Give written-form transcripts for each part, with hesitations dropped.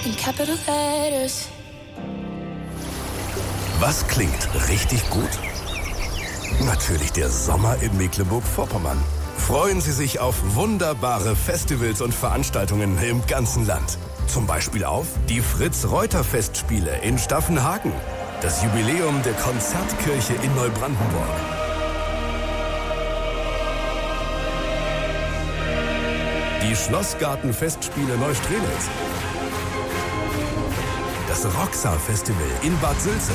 in capital letters. Was klingt richtig gut? Natürlich der Sommer in Mecklenburg-Vorpommern. Freuen Sie sich auf wunderbare Festivals und Veranstaltungen im ganzen Land. Zum Beispiel auf die Fritz-Reuter-Festspiele in Staffenhagen, das Jubiläum der Konzertkirche in Neubrandenburg, die Schlossgarten-Festspiele Neustrelitz, das Roxa-Festival in Bad Sülze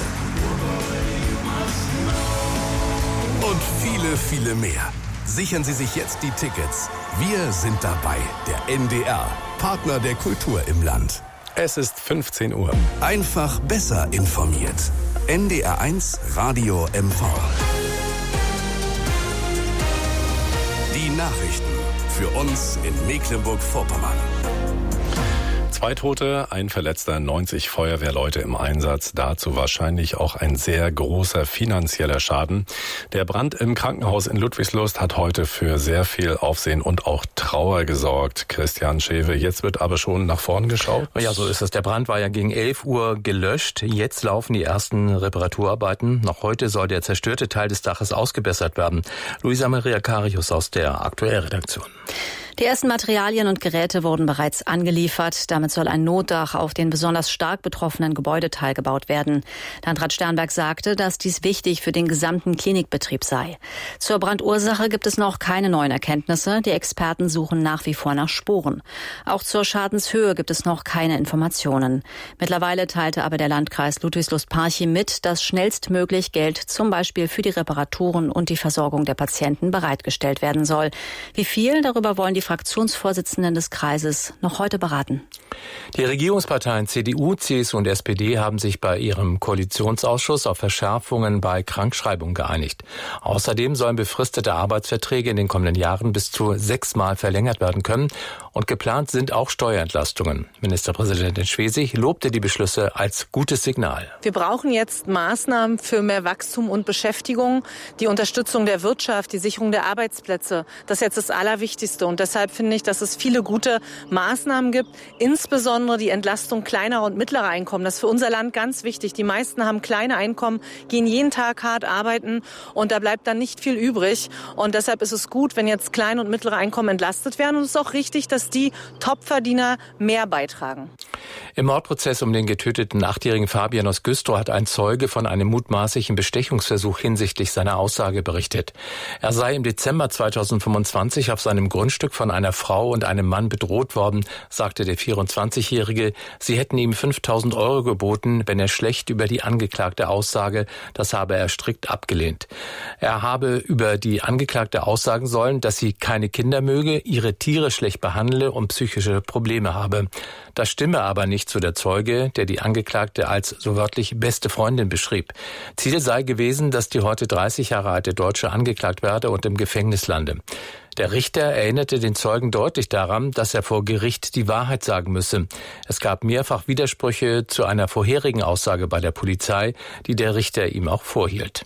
und viele, viele mehr. Sichern Sie sich jetzt die Tickets. Wir sind dabei, der NDR, Partner der Kultur im Land. Es ist 15 Uhr. Einfach besser informiert. NDR1 Radio MV. Die Nachrichten für uns in Mecklenburg-Vorpommern. 2 Tote, ein Verletzter, 90 Feuerwehrleute im Einsatz. Dazu wahrscheinlich auch ein sehr großer finanzieller Schaden. Der Brand im Krankenhaus in Ludwigslust hat heute für sehr viel Aufsehen und auch Trauer gesorgt. Christian Schewe, jetzt wird aber schon nach vorn geschaut. Ja, so ist es. Der Brand war ja gegen 11 Uhr gelöscht. Jetzt laufen die ersten Reparaturarbeiten. Noch heute soll der zerstörte Teil des Daches ausgebessert werden. Luisa Maria Karius aus der Aktuellredaktion. Die ersten Materialien und Geräte wurden bereits angeliefert. Damit soll ein Notdach auf den besonders stark betroffenen Gebäudeteil gebaut werden. Landrat Sternberg sagte, dass dies wichtig für den gesamten Klinikbetrieb sei. Zur Brandursache gibt es noch keine neuen Erkenntnisse. Die Experten suchen nach wie vor nach Spuren. Auch zur Schadenshöhe gibt es noch keine Informationen. Mittlerweile teilte aber der Landkreis Ludwigslust-Parchim mit, dass schnellstmöglich Geld zum Beispiel für die Reparaturen und die Versorgung der Patienten bereitgestellt werden soll. Wie viel, darüber wollen die Fraktionsvorsitzenden des Kreises noch heute beraten. Die Regierungsparteien CDU, CSU und SPD haben sich bei ihrem Koalitionsausschuss auf Verschärfungen bei Krankschreibungen geeinigt. Außerdem sollen befristete Arbeitsverträge in den kommenden Jahren bis zu 6-mal verlängert werden können. Und geplant sind auch Steuerentlastungen. Ministerpräsidentin Schwesig lobte die Beschlüsse als gutes Signal. Wir brauchen jetzt Maßnahmen für mehr Wachstum und Beschäftigung, die Unterstützung der Wirtschaft, die Sicherung der Arbeitsplätze. Das ist jetzt das Allerwichtigste. Und deshalb finde ich, dass es viele gute Maßnahmen gibt, insbesondere die Entlastung kleiner und mittlerer Einkommen. Das ist für unser Land ganz wichtig. Die meisten haben kleine Einkommen, gehen jeden Tag hart arbeiten und da bleibt dann nicht viel übrig. Und deshalb ist es gut, wenn jetzt kleine und mittlere Einkommen entlastet werden. Und es ist auch richtig, dass die Topverdiener mehr beitragen. Im Mordprozess um den getöteten 8-jährigen Fabian aus Güstrow hat ein Zeuge von einem mutmaßlichen Bestechungsversuch hinsichtlich seiner Aussage berichtet. Er sei im Dezember 2025 auf seinem Grundstück von einer Frau und einem Mann bedroht worden, sagte der 24-Jährige. Sie hätten ihm 5.000 € geboten, wenn er schlecht über die angeklagte aussage. Das habe er strikt abgelehnt. Er habe über die Angeklagte aussagen sollen, dass sie keine Kinder möge, ihre Tiere schlecht behandle und psychische Probleme habe. Das stimme aber nicht zu der Zeuge, der die Angeklagte als so wörtlich beste Freundin beschrieb. Ziel sei gewesen, dass die heute 30 Jahre alte Deutsche angeklagt werde und im Gefängnis lande. Der Richter erinnerte den Zeugen deutlich daran, dass er vor Gericht die Wahrheit sagen müsse. Es gab mehrfach Widersprüche zu einer vorherigen Aussage bei der Polizei, die der Richter ihm auch vorhielt.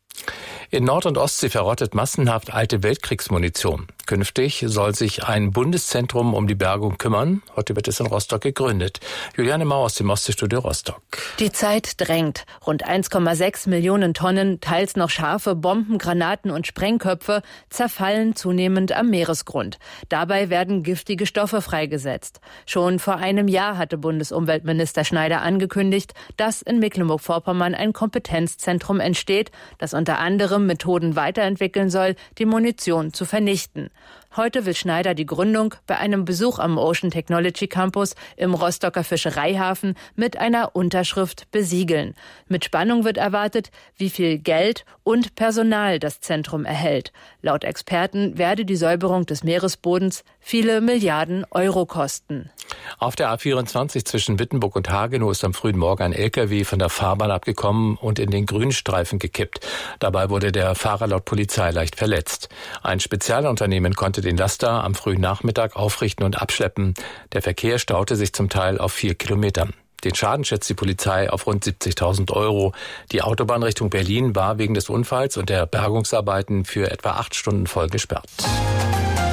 In Nord- und Ostsee verrottet massenhaft alte Weltkriegsmunition. Künftig soll sich ein Bundeszentrum um die Bergung kümmern. Heute wird es in Rostock gegründet. Juliane Mau aus dem Ostseestudio Rostock. Die Zeit drängt. Rund 1,6 Millionen Tonnen, teils noch scharfe Bomben, Granaten und Sprengköpfe zerfallen zunehmend am Meeresgrund. Dabei werden giftige Stoffe freigesetzt. Schon vor einem Jahr hatte Bundesumweltminister Schneider angekündigt, dass in Mecklenburg-Vorpommern ein Kompetenzzentrum entsteht, das unter anderem Methoden weiterentwickeln soll, die Munition zu vernichten. Heute will Schneider die Gründung bei einem Besuch am Ocean Technology Campus im Rostocker Fischereihafen mit einer Unterschrift besiegeln. Mit Spannung wird erwartet, wie viel Geld und Personal das Zentrum erhält. Laut Experten werde die Säuberung des Meeresbodens viele Milliarden Euro kosten. Auf der A24 zwischen Wittenburg und Hagenow ist am frühen Morgen ein LKW von der Fahrbahn abgekommen und in den Grünstreifen gekippt. Dabei wurde der Fahrer laut Polizei leicht verletzt. Ein Spezialunternehmen konnte den Laster am frühen Nachmittag aufrichten und abschleppen. Der Verkehr staute sich zum Teil auf 4 Kilometern. Den Schaden schätzt die Polizei auf rund 70.000 €. Die Autobahn Richtung Berlin war wegen des Unfalls und der Bergungsarbeiten für etwa 8 Stunden voll gesperrt.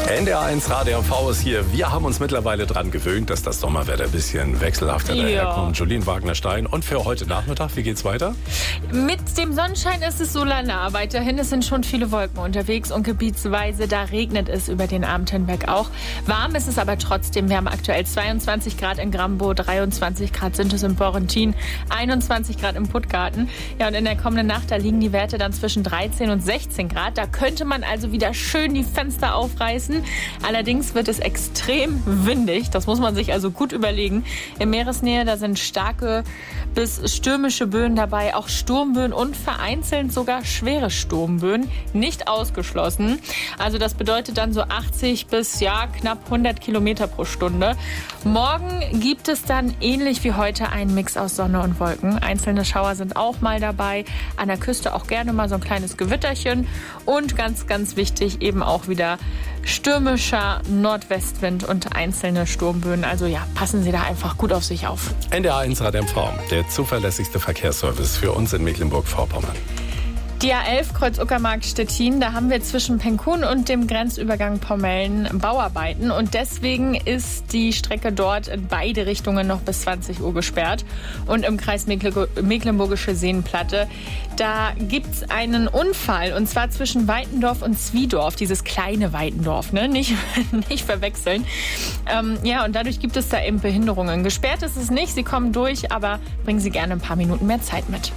NDR1 Radio MV ist hier. Wir haben uns mittlerweile daran gewöhnt, dass das Sommerwetter ein bisschen wechselhafter daherkommt. Jolien Wagner-Stein. Und für heute Nachmittag, wie geht's weiter? Mit dem Sonnenschein ist es so nah. Weiterhin, es sind schon viele Wolken unterwegs und gebietsweise, da regnet es über den Abend hinweg auch. Warm ist es aber trotzdem. Wir haben aktuell 22 Grad in Grambo, 23 Grad sind es in Borrentin, 21 Grad im Puttgarten. Ja, und in der kommenden Nacht, da liegen die Werte dann zwischen 13 und 16 Grad. Da könnte man also wieder schön die Fenster aufreißen. Allerdings wird es extrem windig. Das muss man sich also gut überlegen. In Meeresnähe, da sind starke bis stürmische Böen dabei, auch Sturmböen und vereinzelt sogar schwere Sturmböen. Nicht ausgeschlossen. Also das bedeutet dann so 80 bis knapp 100 Kilometer pro Stunde. Morgen gibt es dann ähnlich wie heute einen Mix aus Sonne und Wolken. Einzelne Schauer sind auch mal dabei. An der Küste auch gerne mal so ein kleines Gewitterchen. Und ganz, ganz wichtig eben auch wieder stürmischer Nordwestwind und einzelne Sturmböen. Also ja, passen Sie da einfach gut auf sich auf. NDR1 Radio MV, der zuverlässigste Verkehrsservice für uns in Mecklenburg-Vorpommern. Die A11 Kreuz-Uckermark-Stettin, da haben wir zwischen Penkun und dem Grenzübergang Pommeln Bauarbeiten. Und deswegen ist die Strecke dort in beide Richtungen noch bis 20 Uhr gesperrt. Und im Kreis Mecklenburgische Seenplatte, da gibt's einen Unfall. Und zwar zwischen Weitendorf und Zwiedorf, dieses kleine Weitendorf, ne? Nicht verwechseln. Und dadurch gibt es da eben Behinderungen. Gesperrt ist es nicht, Sie kommen durch, aber bringen Sie gerne ein paar Minuten mehr Zeit mit.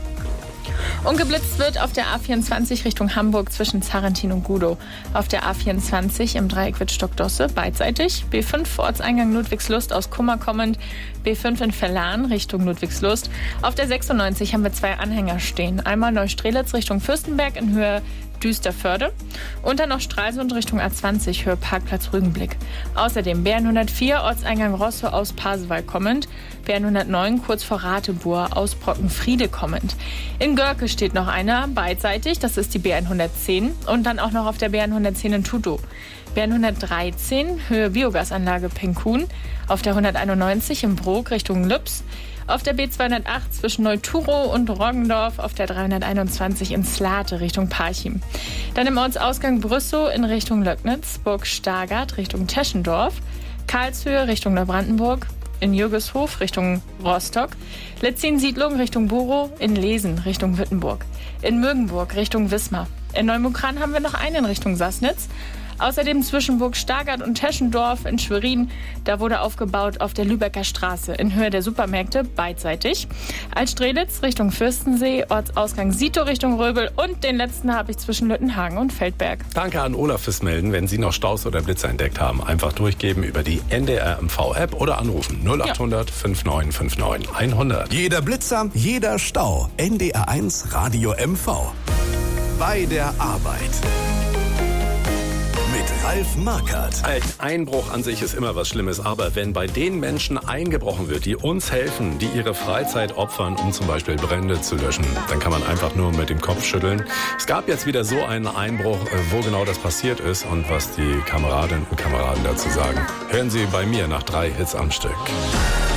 Und geblitzt wird auf der A24 Richtung Hamburg zwischen Zarrentin und Gudow. Auf der A24 im Dreieck Wittstock-Dosse beidseitig. B5 Ortseingang Ludwigslust aus Kummer kommend. B5 in Verlan Richtung Ludwigslust. Auf der 96 haben wir 2 Anhänger stehen. Einmal Neustrelitz Richtung Fürstenberg in Höhe Düsterförde und dann noch Stralsund Richtung A20 Höhe Parkplatz Rügenblick. Außerdem BN104 Ortseingang Rosso aus Pasewalk kommend, BN109 kurz vor Ratebur aus Brockenfriede kommend. In Görke steht noch einer beidseitig, das ist die BN110 und dann auch noch auf der BN110 in Tudow. BN113 Höhe Biogasanlage Penkun, auf der 191 im Brok Richtung Lübs, auf der B208 zwischen Neuturo und Roggendorf, auf der 321 in Slate Richtung Parchim. Dann im Ortsausgang Brüssow in Richtung Löcknitz, Burg Stargard Richtung Teschendorf, Karlshöhe Richtung Neubrandenburg, in Jürgeshof Richtung Rostock, Letzin-Siedlung Richtung Burow, in Lesen Richtung Wittenburg, in Mögenburg Richtung Wismar. In Neumukran haben wir noch einen in Richtung Sassnitz. Außerdem zwischen Burg Stargard und Teschendorf in Schwerin, da wurde aufgebaut auf der Lübecker Straße in Höhe der Supermärkte beidseitig. Altstrelitz Richtung Fürstensee, Ortsausgang Sito Richtung Röbel und den letzten habe ich zwischen Lüttenhagen und Feldberg. Danke an Olaf fürs Melden. Wenn Sie noch Staus oder Blitzer entdeckt haben, einfach durchgeben über die NDR MV-App oder anrufen 0800 5959 100. Jeder Blitzer, jeder Stau. NDR1 Radio MV. Bei der Arbeit. Ralf Markert. Ein Einbruch an sich ist immer was Schlimmes, aber wenn bei den Menschen eingebrochen wird, die uns helfen, die ihre Freizeit opfern, um zum Beispiel Brände zu löschen, dann kann man einfach nur mit dem Kopf schütteln. Es gab jetzt wieder so einen Einbruch, wo genau das passiert ist und was die Kameradinnen und Kameraden dazu sagen. Hören Sie bei mir nach 3 Hits am Stück.